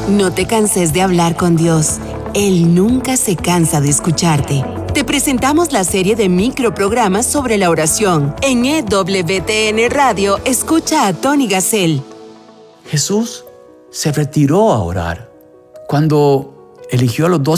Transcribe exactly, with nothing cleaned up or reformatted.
No te canses de hablar con Dios. Él nunca se cansa de escucharte. Te presentamos la serie de microprogramas sobre la oración. En E W T N Radio, escucha a Tony Gassel. Jesús se retiró a orar. Cuando eligió a los doce